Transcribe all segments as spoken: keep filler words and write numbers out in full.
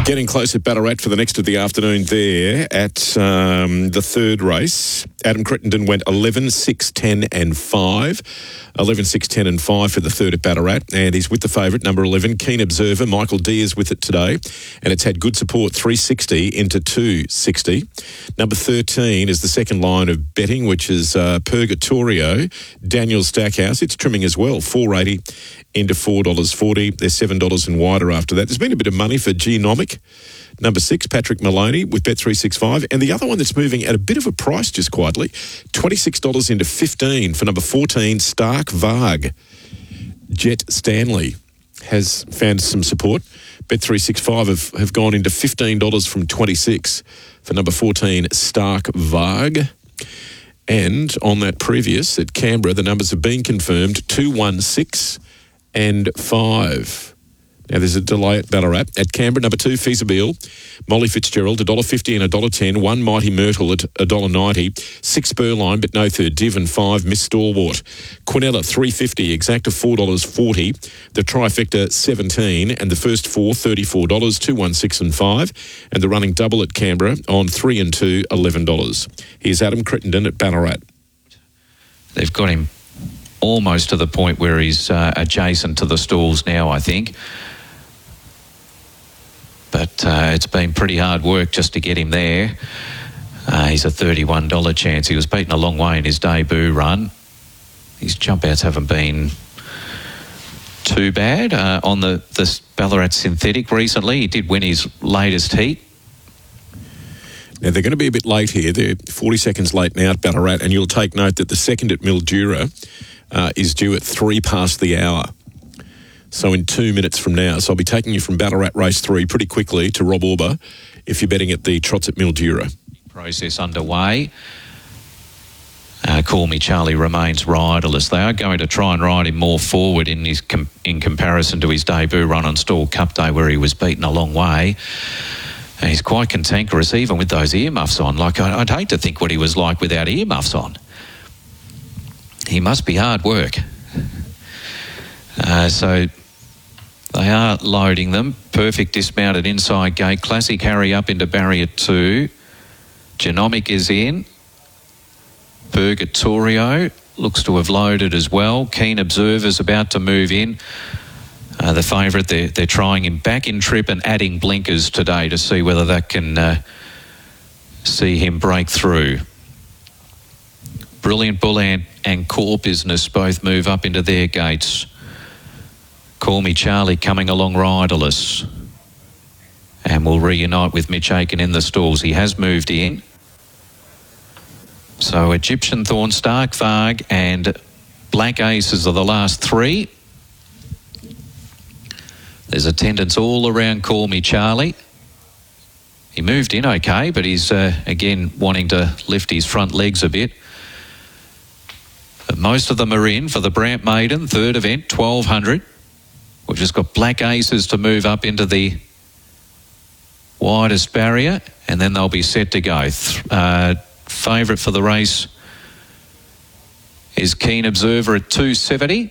Getting close at Ballarat for the next of the afternoon there at um, the third race. Adam Crittenden went eleven, six, ten and five. eleven, six, ten and five for the third at Ballarat. And he's with the favourite, number eleven, Keen Observer. Michael D is with it today. And it's had good support, three sixty into two sixty. Number thirteen is the second line of betting, which is uh, Purgatorio. Daniel Stackhouse. It's trimming as well, four eighty into four dollars forty. They're seven dollars and wider after that. There's been a bit of money for Genomic. Number six, Patrick Maloney with Bet three sixty-five. And the other one that's moving at a bit of a price just quietly, twenty-six dollars into fifteen for number fourteen, Stark Varg. Jet Stanley has found some support. Bet three sixty-five have, have gone into fifteen dollars from twenty-six for number fourteen, Stark Varg. And on that previous at Canberra, the numbers have been confirmed, two, one, six and five. Now, there's a delay at Ballarat. At Canberra, number two, Feasible. Molly Fitzgerald, one dollar fifty and one dollar ten. One, Mighty Myrtle at one dollar ninety. Six, Spurline, but no third. Div and five, Miss Stalwart. Quinella, three fifty. Exacta, four dollars forty. The Trifecta, seventeen. And the first four, thirty-four dollars. Two, one, six and five. And the running double at Canberra on three and two, eleven dollars. Here's Adam Crittenden at Ballarat. They've got him almost to the point where he's uh, adjacent to the stalls now, I think. But uh, it's been pretty hard work just to get him there. Uh, he's a thirty-one dollars chance. He was beaten a long way in his debut run. His jump outs haven't been too bad. Uh, on the, the Ballarat Synthetic recently, he did win his latest heat. Now, they're going to be a bit late here. They're forty seconds late now at Ballarat, and you'll take note that the second at Mildura uh, is due at three past the hour. So in two minutes from now. So I'll be taking you from Ballarat Race three pretty quickly to Rob Auber if you're betting at the Trots at Mildura. Process underway. Uh, Call Me Charlie remains riderless. They are going to try and ride him more forward in his com- in comparison to his debut run on Stall Cup Day where he was beaten a long way. And he's quite cantankerous even with those earmuffs on. Like, I'd hate to think what he was like without earmuffs on. He must be hard work. Uh, so they are loading them. Perfect dismounted inside gate. Classic Harry up into barrier two. Genomic is in. Purgatorio looks to have loaded as well. Keen Observer's about to move in. Uh, the favourite, they're, they're trying him back in trip and adding blinkers today to see whether that can uh, see him break through. Brilliant Bull and, and Core Business both move up into their gates. Call Me Charlie coming along riderless. And will reunite with Mitch Aiken in the stalls. He has moved in. So Egyptian Thorn, Stark Varg and Black Aces are the last three. There's attendance all around Call Me Charlie. He moved in okay, but he's uh, again wanting to lift his front legs a bit. But most of them are in for the Brant Maiden, third event, twelve hundred. We've just got Black Aces to move up into the widest barrier, and then they'll be set to go. Uh, favourite for the race is Keen Observer at two seventy.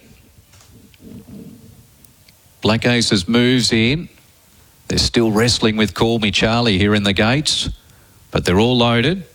Black Aces moves in. They're still wrestling with Call Me Charlie here in the gates, but they're all loaded.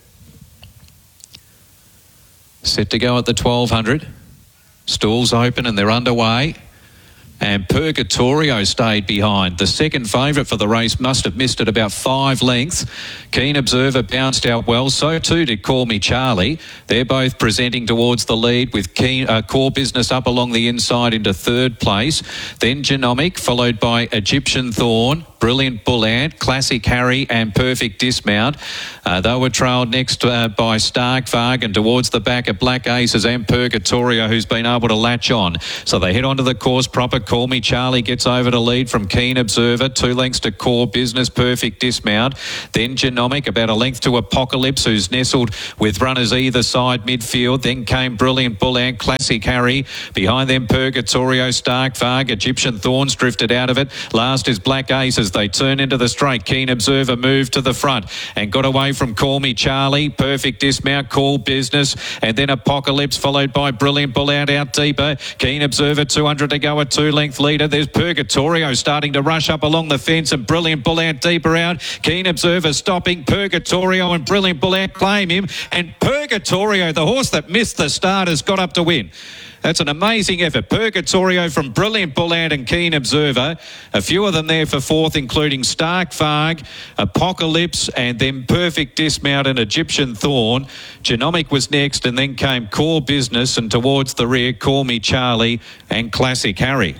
Set to go at the twelve hundred. Stalls open and they're underway. And Purgatorio stayed behind. The second favourite for the race must have missed it about five lengths. Keen Observer bounced out well. So too did Call Me Charlie. They're both presenting towards the lead with Keen, uh, Core Business up along the inside into third place. Then Genomic, followed by Egyptian Thorn, Brilliant Bull Ant, Classic Harry and Perfect Dismount. Uh, they were trailed next uh, by Stark Varg and towards the back of Black Aces and Purgatorio, who's been able to latch on. So they head onto the course proper. Call Me Charlie gets over to lead from Keen Observer. Two lengths to Core Business, Perfect Dismount. Then Genomic, about a length to Apocalypse, who's nestled with runners either side midfield. Then came Brilliant Bull Ant, Classic Harry. Behind them, Purgatorio, Stark Varg, Egyptian Thorns drifted out of it. Last is Black Aces. as they turn into the straight. Keen Observer moved to the front and got away from Call Me Charlie. Perfect Dismount, Call Business, and then Apocalypse, followed by Brilliant Bull out out deeper. Keen Observer, two hundred to go, a two-length leader. There's Purgatorio starting to rush up along the fence, and Brilliant Bull out deeper out. Keen Observer stopping. Purgatorio and Brilliant Bull out claim him, and Purgatorio, the horse that missed the start, has got up to win. That's an amazing effort. Purgatorio from Brilliant Bullard and Keen Observer. A few of them there for fourth, including Stark Varg, Apocalypse, and then Perfect Dismount and Egyptian Thorn. Genomic was next, and then came Core Business, and towards the rear, Call Me Charlie and Classic Harry.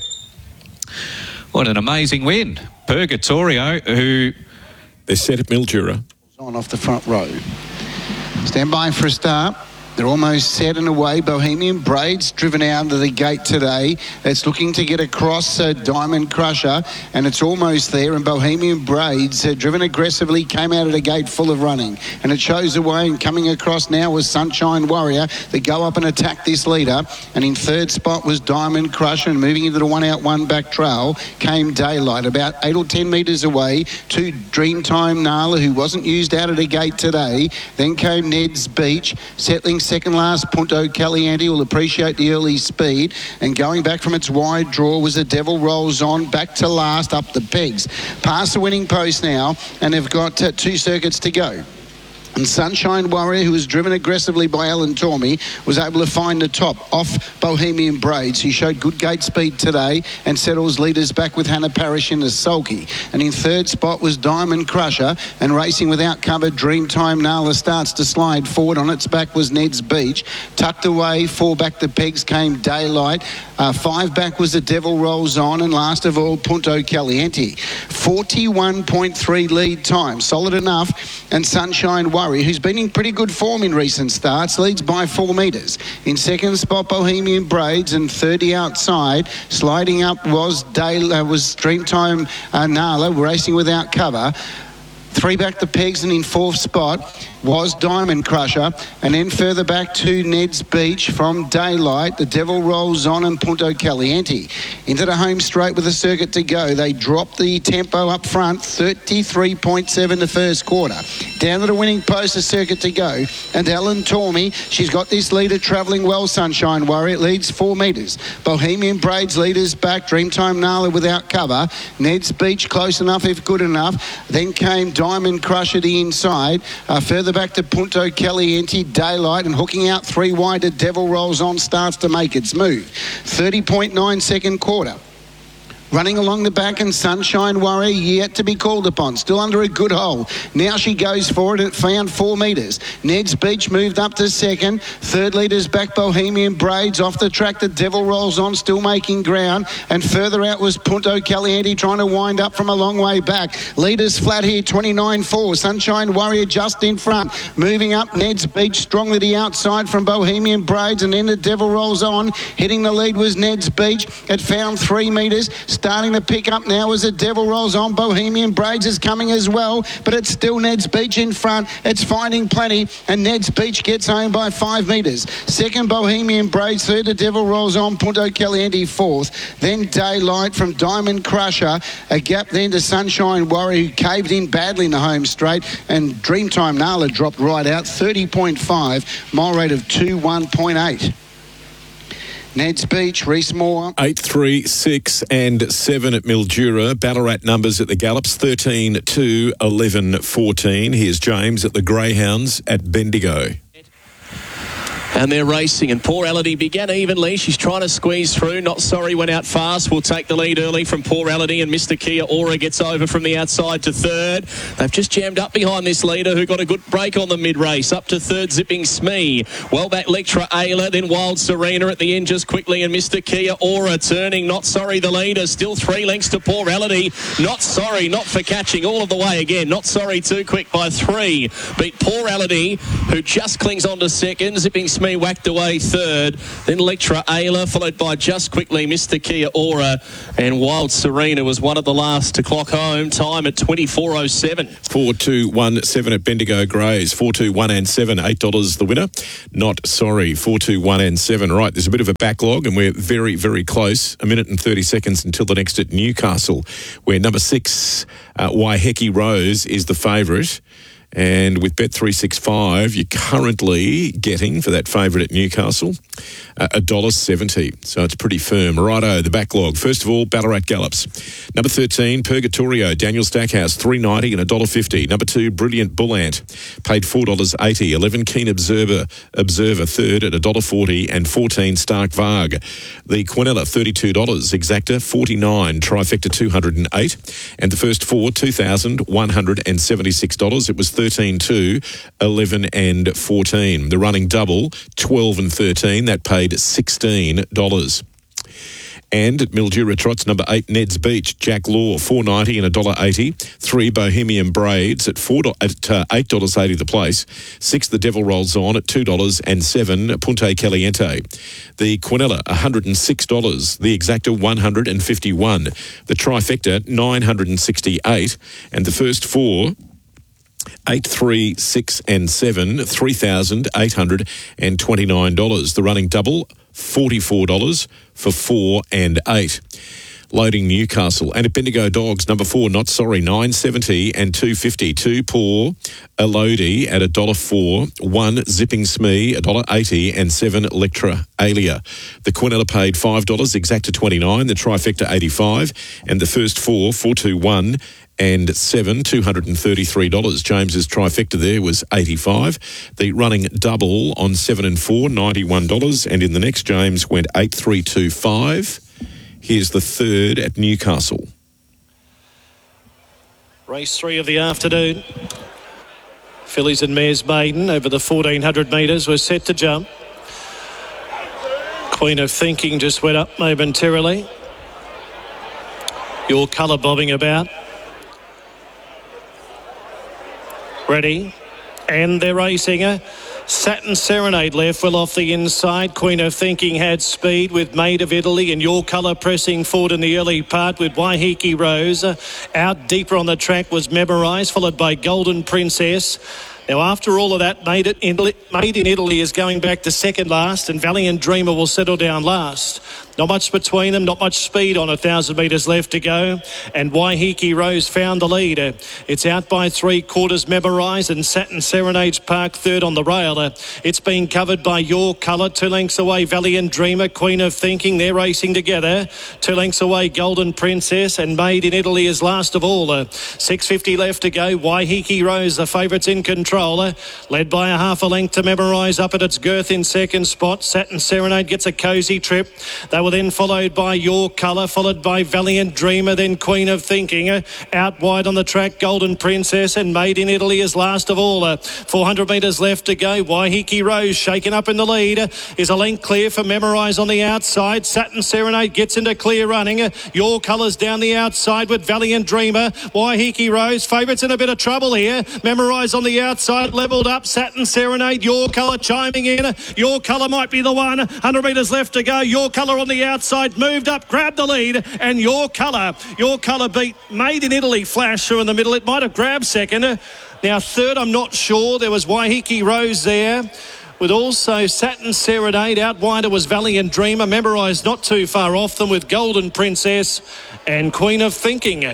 What an amazing win. Purgatorio, who... They're set at Mildura. On off the front row. Stand by for a start. They're almost set and away. Bohemian Braids driven out of the gate today. It's looking to get across uh, Diamond Crusher, and it's almost there. And Bohemian Braids, uh, driven aggressively, came out of the gate full of running. And it shows away, and coming across now was Sunshine Warrior. They go up and attack this leader. And in third spot was Diamond Crusher, and moving into the one out, one back trail came Daylight. About eight or ten metres away to Dreamtime Nala, who wasn't used out of the gate today. Then came Ned's Beach, settling second last. Punto Caliente will appreciate the early speed, and going back from its wide draw was the Devil Rolls On, back to last up the pegs. Past the winning post now, and they've got uh, two circuits to go. And Sunshine Warrior, who was driven aggressively by Alan Tormey, was able to find the top off Bohemian Braids. He showed good gate speed today and settles leaders back with Hannah Parrish in the sulky. And in third spot was Diamond Crusher, and racing without cover, Dreamtime Nala starts to slide forward. On its back was Ned's Beach. Tucked away, four back the pegs came Daylight. Uh, five back was the Devil Rolls On, and last of all, Punto Caliente. forty-one point three lead time, solid enough. And Sunshine Warrior, who's been in pretty good form in recent starts, leads by four metres. In second spot, Bohemian Braids, and thirty outside. Sliding up was Day, uh, was Dreamtime uh, Nala, racing without cover. Three back the pegs, and in fourth spot was Diamond Crusher, and then further back to Ned's Beach from Daylight, the Devil Rolls On, and Punto Caliente. Into the home straight with a circuit to go. They dropped the tempo up front, thirty-three point seven the first quarter. Down to the winning post, a circuit to go. And Alan Tormey, she's got this leader travelling well, Sunshine Warrior. It leads four metres. Bohemian Braids leaders back. Dreamtime Nala without cover. Ned's Beach close enough if good enough. Then came Diamond Crusher the inside. Uh, further back to Punto Caliente, Daylight, and hooking out three wide, the Devil Rolls On starts to make its move. thirty point nine second quarter. Running along the back, and Sunshine Warrior yet to be called upon. Still under a good hole. Now she goes for it. It found four metres. Ned's Beach moved up to second. Third leader's back, Bohemian Braids. Off the track, the Devil Rolls On, still making ground. And further out was Punto Caliente, trying to wind up from a long way back. Leaders flat here, twenty-nine four. Sunshine Warrior just in front. Moving up, Ned's Beach strongly to the outside from Bohemian Braids. And then the Devil Rolls On. Hitting the lead was Ned's Beach. It found three metres. Starting to pick up now as the Devil Rolls On. Bohemian Braids is coming as well, but it's still Ned's Beach in front. It's finding plenty, and Ned's Beach gets home by five metres. Second, Bohemian Braids. Third, the Devil Rolls On. Punto Caliente fourth. Then Daylight from Diamond Crusher. A gap then to Sunshine Warrior, who caved in badly in the home straight, and Dreamtime Nala dropped right out. thirty point five, mile rate of two one point eight. Ned's Beach, Reese Moore. eight, three, six and seven at Mildura. Ballarat numbers at the Gallops, thirteen, two, eleven, fourteen. Here's James at the Greyhounds at Bendigo. And they're racing, and Poorality began evenly. She's trying to squeeze through. Not Sorry went out fast. Will take the lead early from Poorality, and Mister Kia Aura gets over from the outside to third. They've just jammed up behind this leader, who got a good break on the mid-race. Up to third, Zipping Smee. Well back, Lectra Ayla, then Wild Serena at the end just quickly, and Mister Kia Aura turning. Not Sorry the leader, still three lengths to Poorality. Not Sorry, not for catching all of the way again. Not Sorry too quick by three. Beat Poorality, who just clings on to second. Zipping Smee Me whacked away third. Then Lectra Ayla, followed by just quickly Mister Kia Aura. And Wild Serena was one of the last to clock home. Time at twenty-four oh seven. four two one seven at Bendigo Greys. four two one and seven, eight dollars the winner. Not sorry. four two one and seven. Right, there's a bit of a backlog and we're very, very close. A minute and thirty seconds until the next at Newcastle, where number six, uh, Waiheke Rose, is the favourite. And with Bet three sixty-five, you're currently getting, for that favourite at Newcastle, uh, one dollar seventy. So it's pretty firm. Righto, the backlog. First of all, Ballarat Gallops. Number thirteen, Purgatorio, Daniel Stackhouse, three ninety and one dollar fifty. Number two, Brilliant Bullant, paid four dollars eighty. eleven, Keen Observer, Observer third at one dollar forty. And fourteen, Stark Varg. The Quinella, thirty-two dollars. Exacta, forty-nine. Trifecta, two hundred eight. And the first four, two thousand one hundred seventy-six dollars. It was thirteen two, eleven and fourteen. The running double, twelve and thirteen, that paid sixteen dollars. And at Mildura Trots, number eight, Ned's Beach, Jack Law, four ninety and one dollar eighty. Three, Bohemian Braids at four at uh, eight dollars eighty the place. Six, The Devil Rolls On at two dollars. And seven, Punta Caliente. The Quinella, one hundred six dollars. The Exacta, one hundred fifty-one. The Trifecta, nine hundred sixty-eight. And the first four, eight, three, six and seven, three thousand eight hundred twenty-nine dollars. The running double, forty-four dollars for four and eight. Loading Newcastle. And at Bendigo Dogs, number four, Not Sorry, nine seventy and two fifty. Two, Paw, Elodie at one dollar four. One, Zipping Smee, one dollar eighty. And seven, Lectra Alia. The Quinella paid five dollars, Exacta twenty-nine. The Trifecta eighty-five. And the first four, four two one and seven, two hundred thirty-three dollars. James's trifecta there was eighty-five. The running double on seven and four, ninety-one dollars. And in the next, James went eight three two five. Here's the third at Newcastle. Race three of the afternoon. Fillies and Mares Maiden over the fourteen hundred metres were set to jump. Queen of Thinking just went up momentarily. Your Colour bobbing about. Ready, and they're racing her. Satin Serenade left well off the inside. Queen of Thinking had speed with Maid of Italy and Your Colour pressing forward in the early part with Waiheke Rose. Out deeper on the track was Memorise, followed by Golden Princess. Now, after all of that, Made, it in, Made in Italy is going back to second last, and Valiant Dreamer will settle down last. Not much between them, not much speed on a thousand metres left to go. And Waiheke Rose found the lead. It's out by three quarters, Memorise, and Satin Serenade's Park third on the rail. It's been covered by Your Colour. Two lengths away, Valiant Dreamer, Queen of Thinking. They're racing together. Two lengths away, Golden Princess, and Made in Italy is last of all. six fifty left to go. Waiheke Rose, the favourites in control. Led by a half a length to Memorise up at its girth in second spot. Satin Serenade gets a cosy trip. They were then followed by Your Colour, followed by Valiant Dreamer, then Queen of Thinking. Out wide on the track, Golden Princess, and Made in Italy is last of all. four hundred metres left to go. Waiheke Rose shaken up in the lead. Is a length clear for Memorise on the outside. Satin Serenade gets into clear running. Your Colour's down the outside with Valiant Dreamer. Waiheke Rose, favourites in a bit of trouble here. Memorise on the outside. Levelled up, Satin Serenade, Your Colour chiming in. Your Colour might be the one. one hundred metres left to go. Your Colour on the outside, moved up, grabbed the lead, and Your Colour, Your Colour beat Made in Italy Flash through in the middle. It might have grabbed second. Now third, I'm not sure. There was Waiheke Rose there, with also Satin Serenade. Out wider was Valiant Dreamer. Memorise not too far off them with Golden Princess and Queen of Thinking.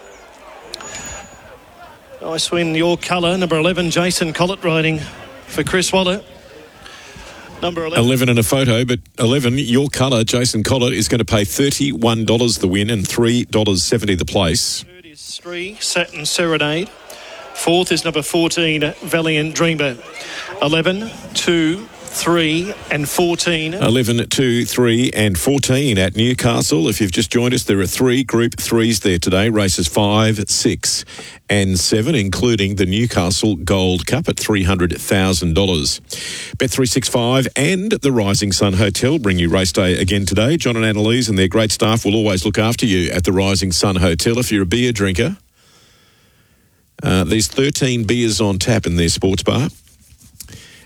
Nice win, Your Colour. Number eleven, Jason Collett riding for Chris Waller. Number eleven. eleven and a photo, but eleven, Your Colour, Jason Collett, is going to pay thirty-one dollars the win and three dollars seventy the place. Third is three, Satin Serenade. Fourth is number fourteen, Valiant Dreamer. eleven, two, three and fourteen. eleven, two, three and fourteen at Newcastle. If you've just joined us, there are three Group threes there today. Races five, six and seven, including the Newcastle Gold Cup at three hundred thousand dollars. Bet three sixty-five and the Rising Sun Hotel bring you race day again today. John and Annalise and their great staff will always look after you at the Rising Sun Hotel. If you're a beer drinker, uh, there's thirteen beers on tap in their sports bar.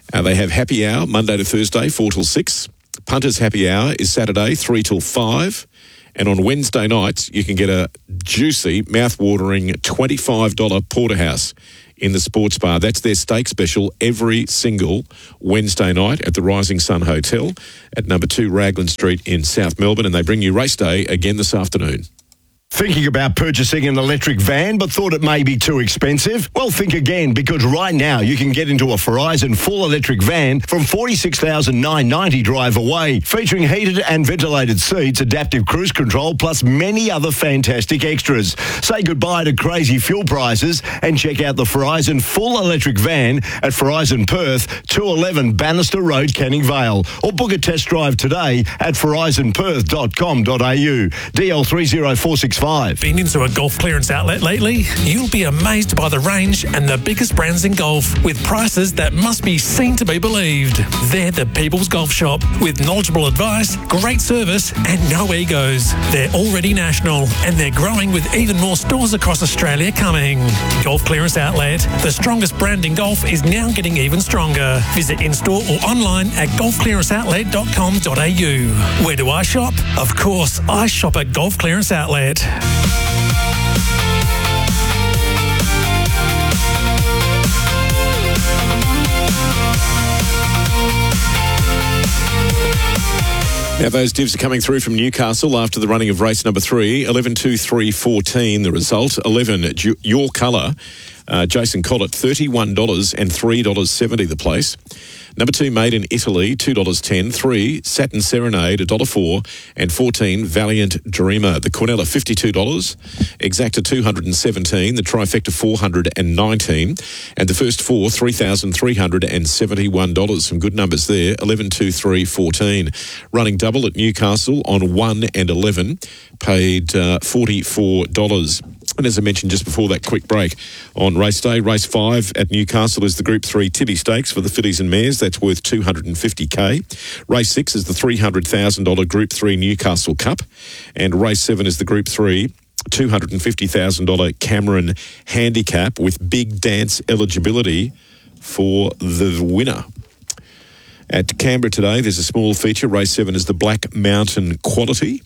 Uh, they have happy hour Monday to Thursday, four till six. Punters happy hour is Saturday, three till five. And on Wednesday nights, you can get a juicy, mouth-watering twenty-five dollars porterhouse in the sports bar. That's their steak special every single Wednesday night at the Rising Sun Hotel at number two Raglan Street in South Melbourne. And they bring you race day again this afternoon. Thinking about purchasing an electric van but thought it may be too expensive? Well, think again, because right now you can get into a Verizon full electric van from forty-six thousand nine hundred ninety dollars drive away, featuring heated and ventilated seats, adaptive cruise control, plus many other fantastic extras. Say goodbye to crazy fuel prices and check out the Verizon full electric van at Verizon Perth, two eleven Bannister Road, Canning Vale, or book a test drive today at verizon perth dot com dot a u. D L three zero four six five. Been into a golf clearance outlet lately? You'll be amazed by the range and the biggest brands in golf with prices that must be seen to be believed. They're the People's Golf Shop with knowledgeable advice, great service and no egos. They're already national and they're growing with even more stores across Australia coming. Golf Clearance Outlet, the strongest brand in golf, is now getting even stronger. Visit in-store or online at golf clearance outlet dot com dot a u. Where do I shop? Of course, I shop at Golf Clearance Outlet. Now those divs are coming through from Newcastle after the running of race number three. eleven two three fourteen the result. eleven Your Colour. Uh, Jason Collett, thirty-one dollars and three dollars seventy the place. Number two, Made in Italy, two dollars ten. Three, Satin Serenade, one dollar four. And fourteen, Valiant Dreamer. The Cornella, fifty-two dollars. Exacta, two hundred seventeen. The Trifecta, four hundred nineteen. And the first four, three thousand three hundred seventy-one dollars. Some good numbers there. eleven two three fourteen. Running double at Newcastle on one and eleven. Paid uh, forty-four dollars. And as I mentioned just before that quick break, on race day, race five at Newcastle is the Group three Tibby Stakes for the fillies and mares. That's worth two hundred fifty thousand dollars. Race six is the three hundred thousand dollars Group three Newcastle Cup. And race seven is the Group three two hundred fifty thousand dollars Cameron Handicap with big dance eligibility for the winner. At Canberra today, there's a small feature. Race seven is the Black Mountain Quality.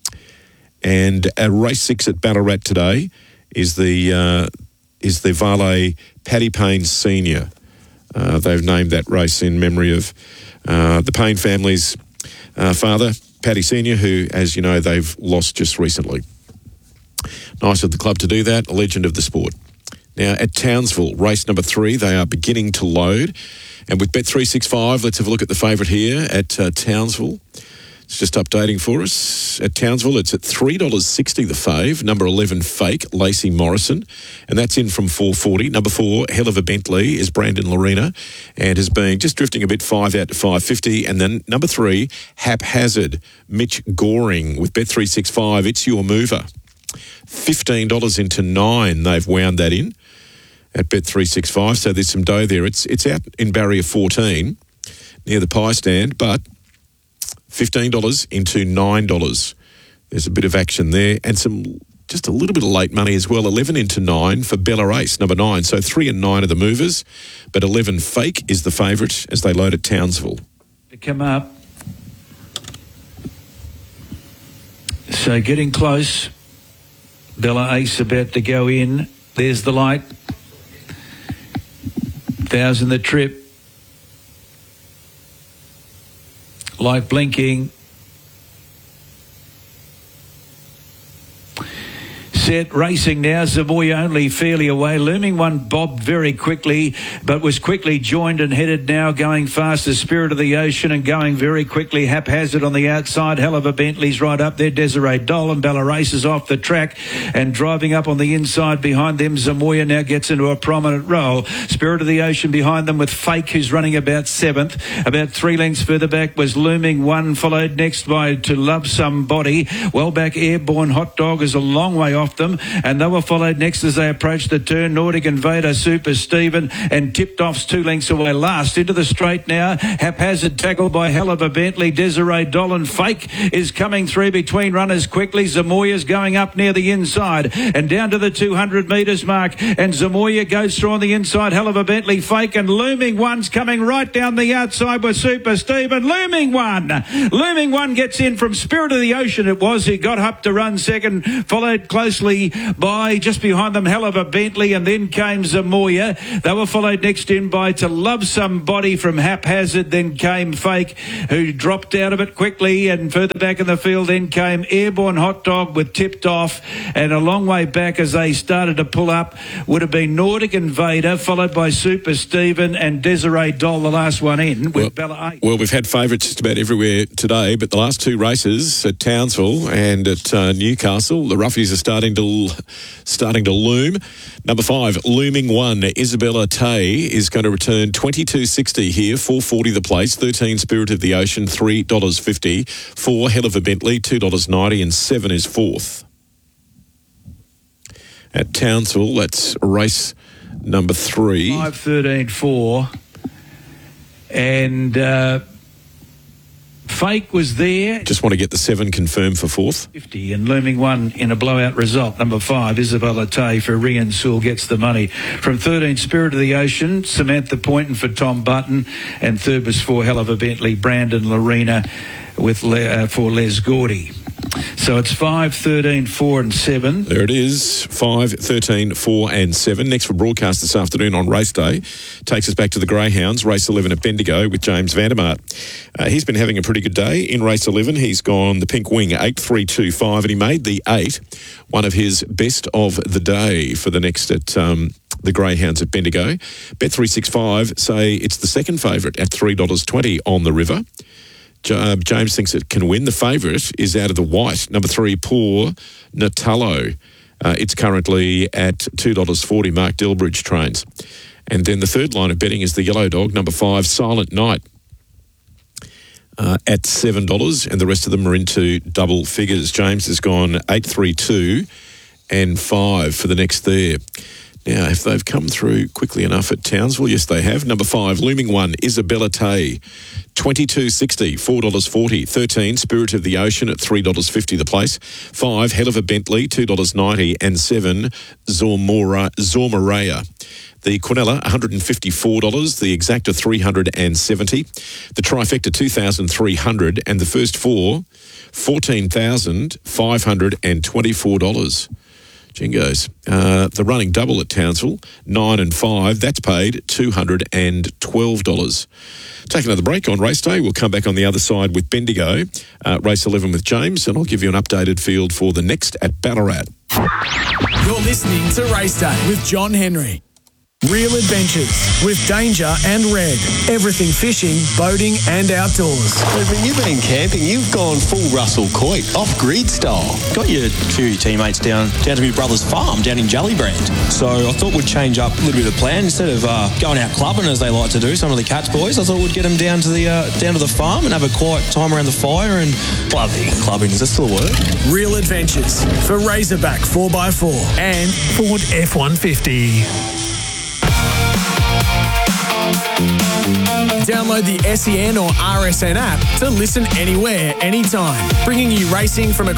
And at race six at Ballarat today is the uh, is the Valet Paddy Payne Senior. Uh, they've named that race in memory of uh, the Payne family's uh, father, Paddy Senior, who, as you know, they've lost just recently. Nice of the club to do that, a legend of the sport. Now, at Townsville, race number three, they are beginning to load. And with Bet three sixty-five, let's have a look at the favourite here at uh, Townsville. It's just updating for us. At Townsville, it's at three dollars sixty the fave. Number eleven, Fake, Lacey Morrison. And that's in from four forty. Number four, Hell of a Bentley, is Brandon Lorena and has been just drifting a bit, five out to five fifty. And then number three, Haphazard, Mitch Goring with Bet three sixty-five. It's your mover. fifteen dollars into nine, they've wound that in at Bet three sixty-five. So there's some dough there. It's, it's out in barrier fourteen near the pie stand, but fifteen dollars into nine dollars. There's a bit of action there and some just a little bit of late money as well. eleven into nine for Bella Ace, number nine. So three and nine are the movers, but eleven Fake is the favourite as they load at Townsville. To come up. So getting close. Bella Ace about to go in. There's the light. Thousand the trip. Light blinking. Set racing now. Savoy only fairly away. Looming one bobbed very quickly, but was quickly joined and headed now going fast as Spirit of the Ocean and going very quickly. Haphazard on the outside. Hell of a Bentley's right up there. Desiree Dolan. Bella races off the track and driving up on the inside behind them. Zamoya now gets into a prominent role. Spirit of the Ocean behind them with Fake, who's running about seventh. About three lengths further back was Looming One, followed next by To Love Somebody. Well back, Airborne Hot Dog is a long way off. off them, and they were followed next as they approached the turn. Nordic Invader, Super Stephen, and Tipped Off's two lengths away last. Into the straight now. Haphazard tackled by Hell of a Bentley. Desiree Dolan Fake is coming through between runners quickly. Zamoya's going up near the inside and down to the two hundred metres mark, and Zamoya goes through on the inside. Hell of a Bentley Fake, and Looming One's coming right down the outside with Super Stephen. Looming One. Looming One gets in from Spirit of the Ocean. It was. He got up to run second, followed closely by just behind them Hell of a Bentley, and then came Zamoya. They were followed next in by To Love Somebody from Haphazard. Then came Fake, who dropped out of it quickly, and further back in the field then came Airborne Hot Dog with Tipped Off, and a long way back as they started to pull up would have been Nordic Invader, followed by Super Stephen and Desiree Doll, the last one in, with well, Bella eight. Well, we've had favourites just about everywhere today, but the last two races at Townsville and at uh, Newcastle, the roughies are starting to starting to loom. Number five, Looming One, Isabella Tay is going to return twenty-two sixty here, four forty the place. thirteen Spirit of the Ocean, three dollars fifty. four Hell of a Bentley, two dollars ninety, and seven is fourth. At Townsville, that's race number three. five thirteen four, and uh, Fake was there. Just want to get the seven confirmed for fourth. fifty, and Looming One in a blowout result. Number five, Isabella Tay for Rian Sewell gets the money. From thirteen, Spirit of the Ocean, Samantha Poynton for Tom Button, and third was four Hell of a Bentley, Brandon Lorena with Le, uh, for Les Gordy. So it's five, thirteen, four and seven. There it is, five, thirteen, four and seven. Next for broadcast this afternoon on race day takes us back to the Greyhounds, race eleven at Bendigo with James Vandermart. Uh, he's been having a pretty good day. In race eleven, he's gone the Pink Wing, eight, three, two, five, and he made the eight one of his best of the day for the next at um, the Greyhounds at Bendigo. Bet three sixty-five say it's the second favourite at three dollars twenty on the river. Uh, James thinks it can win. The favourite is out of the white, number three, Poor Natalo. Uh, it's currently at two dollars forty. Mark Delbridge trains. And then the third line of betting is the Yellow Dog, number five, Silent Night, uh, at seven dollars, and the rest of them are into double figures. James has gone eight, three, two and five for the next there. Now, if they've come through quickly enough at Townsville, yes, they have. Number five, Looming One, Isabella Tay, twenty-two sixty, four dollars forty. thirteen, Spirit of the Ocean at three dollars fifty the place. five, Hell of a Bentley, two dollars ninety. And seven, Zormora, Zormareya. The Quinella, one hundred fifty-four dollars. The Exacta, three hundred seventy dollars. The Trifecta, two thousand three hundred dollars. And the first four, fourteen thousand five hundred twenty-four dollars. Jingos. Uh, the running double at Townsville, nine and five, that's paid two hundred twelve dollars. Take another break on race day. We'll come back on the other side with Bendigo, uh, race eleven with James, and I'll give you an updated field for the next at Ballarat. You're listening to Race Day with John Henry. Real adventures with Danger and Red. Everything fishing, boating and outdoors. When you've been camping, you've gone full Russell Coit, off-grid style. Got your few of your teammates down down to my brother's farm down in Jellybrand. So I thought we'd change up a little bit of plan. Instead of uh, going out clubbing as they like to do, some of the Cats boys, I thought we'd get them down to the uh, down to the farm and have a quiet time around the fire and bloody clubbing. Is that still a word? Real adventures for Razorback four by four and Ford F one fifty. Download the S E N or R S N app to listen anywhere, anytime, bringing you racing from a